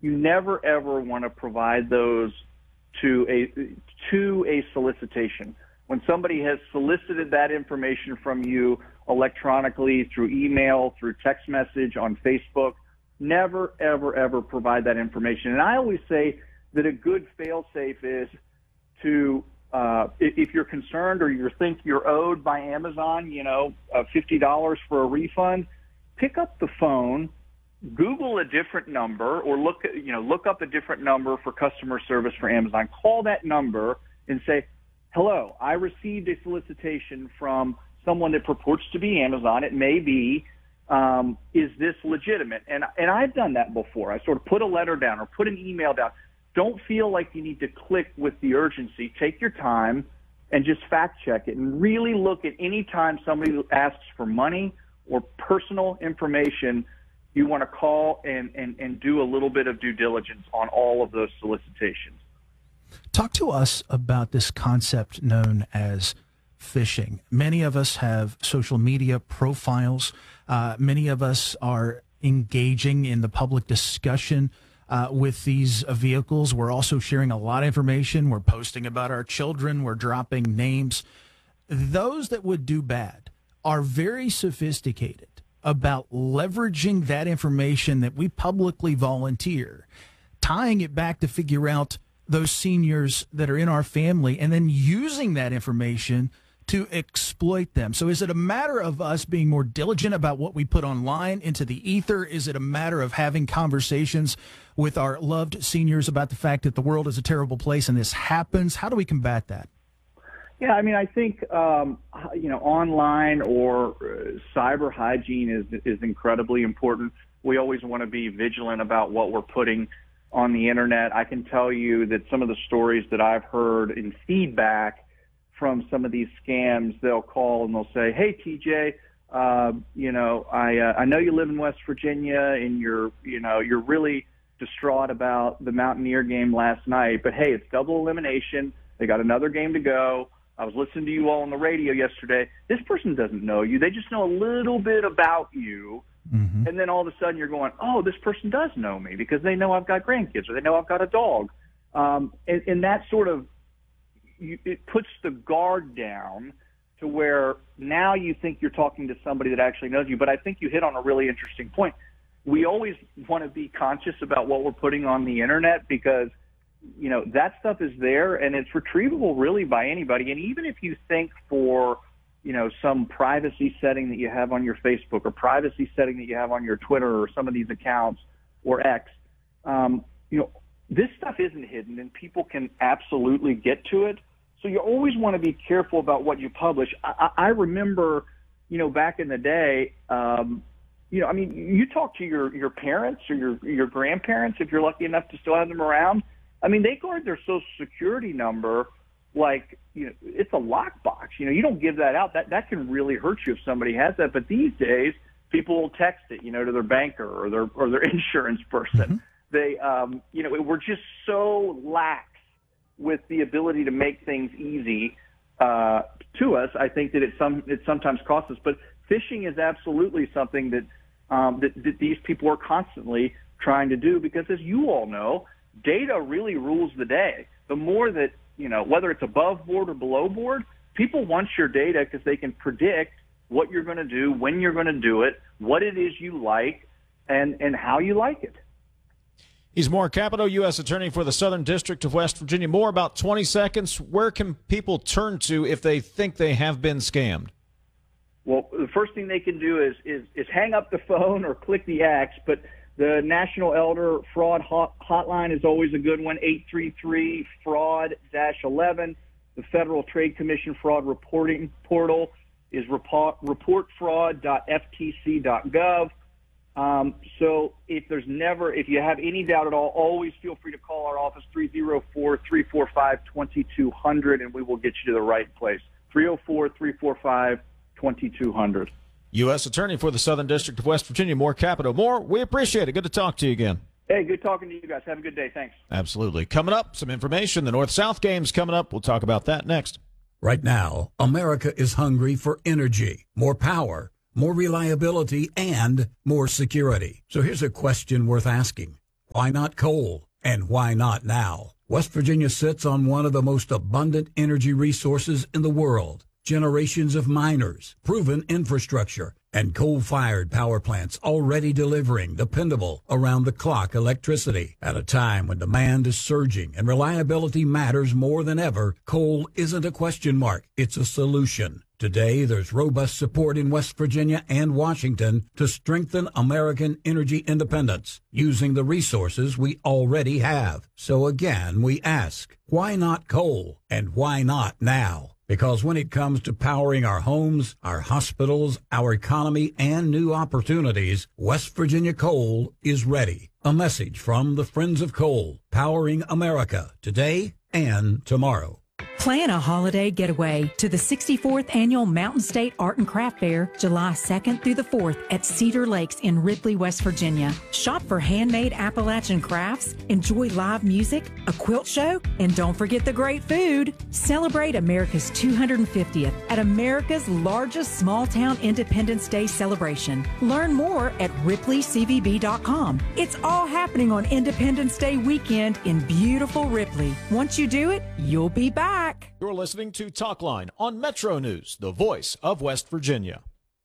you never ever want to provide those to a solicitation. When somebody has solicited that information from you electronically, through email, through text message, on Facebook, never, ever, ever provide that information. And I always say that a good fail-safe is to, if you're concerned or you think you're owed by Amazon, $50 for a refund, pick up the phone, Google a different number, or look up a different number for customer service for Amazon. Call that number and say, hello, I received a solicitation from someone that purports to be Amazon. It may be. Is this legitimate? And I've done that before. I sort of put a letter down or put an email down. Don't feel like you need to click with the urgency. Take your time and just fact check it, and really look at any time somebody asks for money or personal information. You want to call and do a little bit of due diligence on all of those solicitations. Talk to us about this concept known as phishing. Many of us have social media profiles. Many of us are engaging in the public discussion with these vehicles. We're also sharing a lot of information. We're posting about our children. We're dropping names. Those that would do bad are very sophisticated about leveraging that information that we publicly volunteer, tying it back to figure out those seniors that are in our family, and then using that information to exploit them. So is it a matter of us being more diligent about what we put online into the ether? Is it a matter of having conversations with our loved seniors about the fact that the world is a terrible place and this happens? How do we combat that? Yeah, I mean, I think, online or cyber hygiene is incredibly important. We always want to be vigilant about what we're putting on the internet. I can tell you that some of the stories that I've heard in feedback from some of these scams, they'll call and they'll say, hey, TJ, I know you live in West Virginia and you're really distraught about the Mountaineer game last night, but hey, it's double elimination. They got another game to go. I was listening to you all on the radio yesterday. This person doesn't know you. They just know a little bit about you. Mm-hmm. And then all of a sudden you're going, oh, this person does know me because they know I've got grandkids or they know I've got a dog. And that sort of, it puts the guard down to where now you think you're talking to somebody that actually knows you. But I think you hit on a really interesting point. We always want to be conscious about what we're putting on the internet because that stuff is there and it's retrievable really by anybody. And even if you think for, some privacy setting that you have on your Facebook or privacy setting that you have on your Twitter or some of these accounts or X, this stuff isn't hidden and people can absolutely get to it. So you always want to be careful about what you publish. I remember, back in the day, you talk to your parents or your grandparents, if you're lucky enough to still have them around. I mean, they guard their Social Security number like, it's a lockbox. You don't give that out. That can really hurt you if somebody has that. But these days, people will text it, to their banker or their insurance person. Mm-hmm. They, we're just so lax with the ability to make things easy to us. I think that it sometimes costs us. But phishing is absolutely something that that these people are constantly trying to do because, as you all know, data really rules the day. The more that, whether it's above board or below board, people want your data because they can predict what you're going to do, when you're going to do it, what it is you like, and how you like it. He's Moore Capito, U.S. Attorney for the Southern District of West Virginia. More about 20 seconds. Where can people turn to if they think they have been scammed? Well, the first thing they can do is hang up the phone or click the X, but the National Elder Fraud Hotline is always a good one, 833-FRAUD-11. The Federal Trade Commission Fraud Reporting Portal is reportfraud.ftc.gov. So if you have any doubt at all, always feel free to call our office, 304-345-2200, and we will get you to the right place, 304-345-2200. U.S. Attorney for the Southern District of West Virginia, Moore Capito. Moore, we appreciate it. Good to talk to you again. Hey, good talking to you guys. Have a good day. Thanks. Absolutely. Coming up, some information. The North-South game's coming up. We'll talk about that next. Right now, America is hungry for energy, more power, more reliability, and more security. So here's a question worth asking. Why not coal? And why not now? West Virginia sits on one of the most abundant energy resources in the world. Generations of miners, proven infrastructure, and coal-fired power plants already delivering dependable, around-the-clock electricity. At a time when demand is surging and reliability matters more than ever, coal isn't a question mark, it's a solution. Today, there's robust support in West Virginia and Washington to strengthen American energy independence using the resources we already have. So again, we ask, why not coal? And why not now? Because when it comes to powering our homes, our hospitals, our economy, and new opportunities, West Virginia Coal is ready. A message from the Friends of Coal, powering America today and tomorrow. Plan a holiday getaway to the 64th Annual Mountain State Art and Craft Fair, July 2nd through the 4th at Cedar Lakes in Ripley, West Virginia. Shop for handmade Appalachian crafts, enjoy live music, a quilt show, and don't forget the great food. Celebrate America's 250th at America's largest small-town Independence Day celebration. Learn more at RipleyCVB.com. It's all happening on Independence Day weekend in beautiful Ripley. Once you do it, you'll be back. You're listening to Talkline on Metro News, the voice of West Virginia.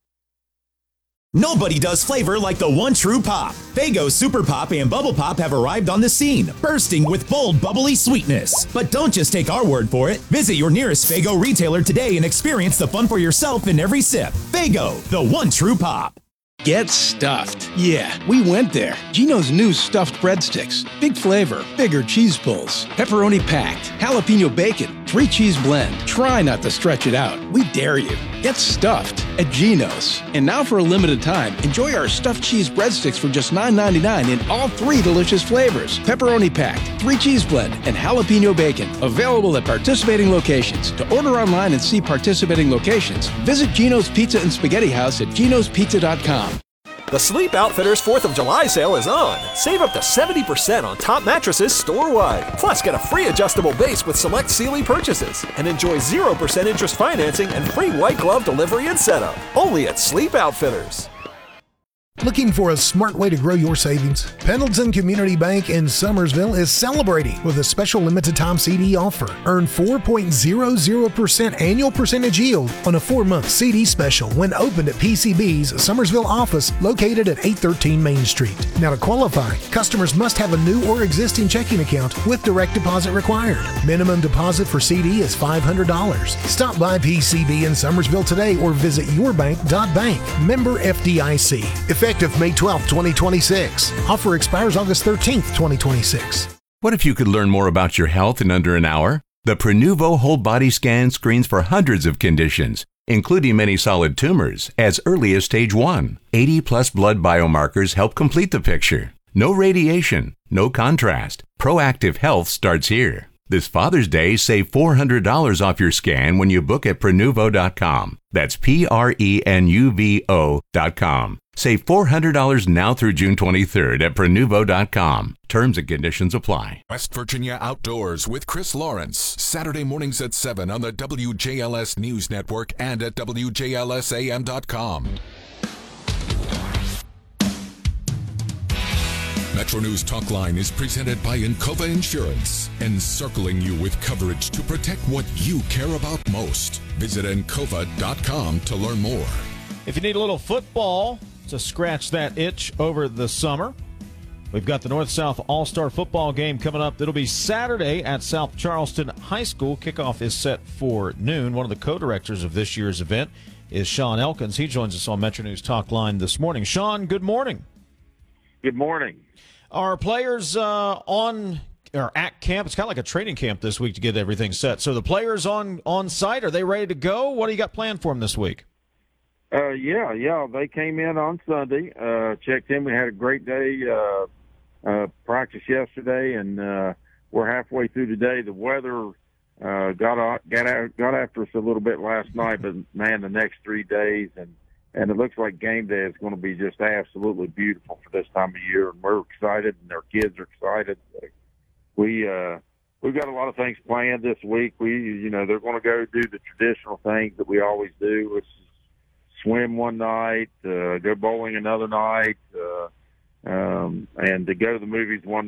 Nobody does flavor like the one true pop. Faygo Super Pop and Bubble Pop have arrived on the scene, bursting with bold, bubbly sweetness. But don't just take our word for it. Visit your nearest Faygo retailer today and experience the fun for yourself in every sip. Faygo, the one true pop. Get stuffed. Yeah, we went there. Geno's new stuffed breadsticks. Big flavor, bigger cheese pulls, pepperoni packed, jalapeno bacon, 3-cheese blend. Try not to stretch it out. We dare you. Get stuffed at Geno's. And now for a limited time, enjoy our stuffed cheese breadsticks for just $9.99 in all 3 delicious flavors. Pepperoni packed, 3-cheese blend, and jalapeno bacon. Available at participating locations. To order online and see participating locations, visit Geno's Pizza and Spaghetti House at genospizza.com. The Sleep Outfitters 4th of July sale is on. Save up to 70% on top mattresses store-wide. Plus, get a free adjustable base with select Sealy purchases. And enjoy 0% interest financing and free white glove delivery and setup. Only at Sleep Outfitters. Looking for a smart way to grow your savings? Pendleton Community Bank in Summersville is celebrating with a special limited time CD offer. Earn 4.00% annual percentage yield on a 4-month CD special when opened at PCB's Summersville office located at 813 Main Street. Now to qualify, customers must have a new or existing checking account with direct deposit required. Minimum deposit for CD is $500. Stop by PCB in Summersville today or visit yourbank.bank. Member FDIC. Effective May 12, 2026. Offer expires August 13, 2026. What if you could learn more about your health in under an hour? The Prenuvo Whole Body Scan screens for hundreds of conditions, including many solid tumors, as early as stage 1. 80-plus blood biomarkers help complete the picture. No radiation, no contrast. Proactive health starts here. This Father's Day, save $400 off your scan when you book at Prenuvo.com. That's Prenuvo.com. Save $400 now through June 23rd at Prenuvo.com. Terms and conditions apply. West Virginia Outdoors with Chris Lawrence. Saturday mornings at 7 on the WJLS News Network and at WJLSAM.com. Metro News Talkline is presented by Encova Insurance, encircling you with coverage to protect what you care about most. Visit Encova.com to learn more. If you need a little football to scratch that itch over the summer, we've got the North-South All-Star football game coming up. It'll be Saturday at South Charleston High School. Kickoff is set for noon. One of the co-directors of this year's event is Sean Elkins. He joins us on Metro News Talkline this morning. Sean, good morning. Good morning. Are players on or at camp? It's kind of like a training camp this week to get everything set. So the players on site, are they ready to go? What do you got planned for them this week? Yeah. They came in on Sunday, checked in. We had a great day, practice yesterday, and we're halfway through today. The weather got after us a little bit last night, but man, the next 3 days and it looks like game day is going to be just absolutely beautiful for this time of year, and we're excited, and our kids are excited. We've got a lot of things planned this week. They're going to go do the traditional things that we always do, which is swim one night, go bowling another night, And to go to the movies one